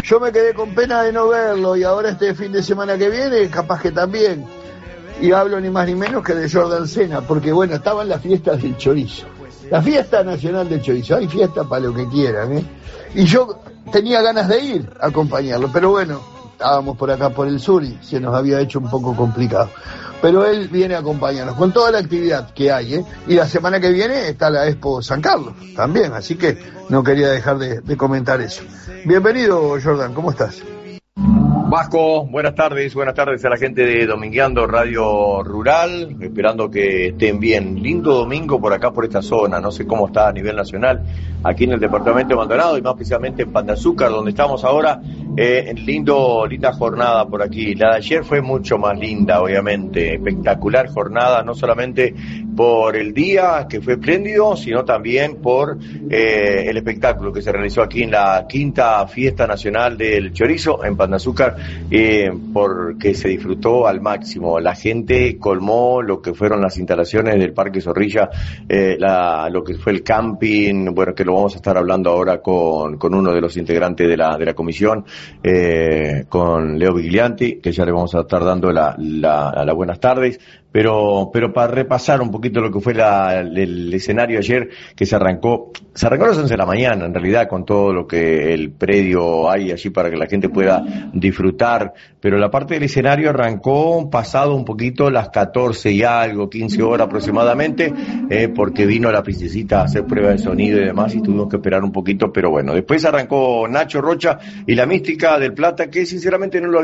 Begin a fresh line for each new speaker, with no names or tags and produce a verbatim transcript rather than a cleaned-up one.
Yo me quedé con pena de no verlo y ahora este fin de semana que viene, capaz que también. Y hablo ni más ni menos que de Jordan Cena, porque bueno, estaban las fiestas del chorizo. La fiesta nacional del chorizo, hay fiesta para lo que quieran, ¿eh? Y yo tenía ganas de ir a acompañarlo, pero bueno, estábamos por acá por el sur y se nos había hecho un poco complicado. Pero él viene a acompañarnos con toda la actividad que hay, ¿eh? Y la semana que viene está la Expo San Carlos también, así que no quería dejar de, de comentar eso. Bienvenido, Jordan, ¿cómo estás?
Vasco, buenas tardes, buenas tardes a la gente de Domingueando Radio Rural, esperando que estén bien. Lindo domingo por acá, por esta zona, no sé cómo está a nivel nacional, aquí en el departamento de Maldonado y más precisamente en Pan de Azúcar, donde estamos ahora, eh, en lindo, linda jornada por aquí. La de ayer fue mucho más linda, obviamente, espectacular jornada, no solamente por el día, que fue espléndido, sino también por eh, el espectáculo que se realizó aquí en la quinta fiesta nacional del chorizo en Pan de Azúcar, eh, porque se disfrutó al máximo. La gente colmó lo que fueron las instalaciones del Parque Zorrilla, eh, la, lo que fue el camping, bueno, que lo vamos a estar hablando ahora con, con uno de los integrantes de la, de la comisión, eh, con Leo Viglianti, que ya le vamos a estar dando la, la, la buenas tardes. Pero, pero para repasar un poquito lo que fue la, el, el escenario ayer, que se arrancó, se arrancó a las once de la mañana, en realidad, con todo lo que el predio hay allí para que la gente pueda disfrutar, pero la parte del escenario arrancó pasado un poquito las catorce y algo, quince horas aproximadamente, eh, porque vino la princesita a hacer prueba de sonido y demás, y tuvimos que esperar un poquito, pero bueno, después arrancó Nacho Rocha y la Mística del Plata, que sinceramente no lo